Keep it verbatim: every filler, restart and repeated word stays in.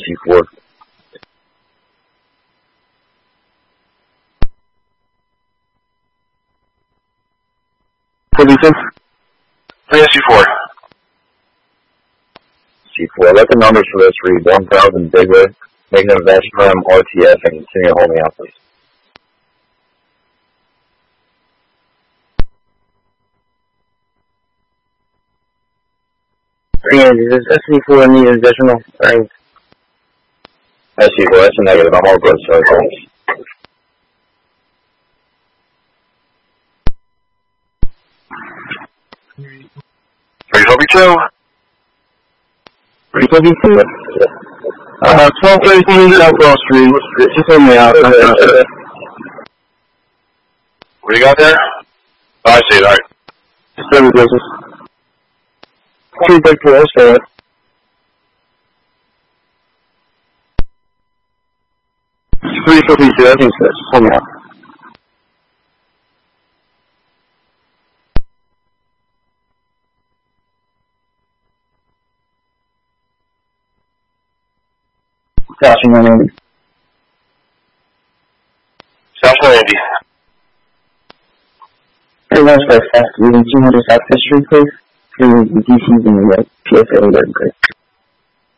C four. Covington? three S C four. C four. Let the numbers for this read one thousand Bigler, negative Vestrum, R T F, and continue holding out, please. Yeah, this is S C four need additional range. S C four, that's a negative. I'm all good, so thanks. three Kobe two. three Covington? Uh, twelve thirty-three South Wall Street. Just hold me out. What do you got there? Oh, I see it, alright. Seven business. Three big four, let's go. Three Covington, I think so. Just hold me out. Flashing one eighty. South one eighty. Hey, that's very fast. Leaving two hundred South Fifth Street, please. For the D Cs and the P S A, they're great.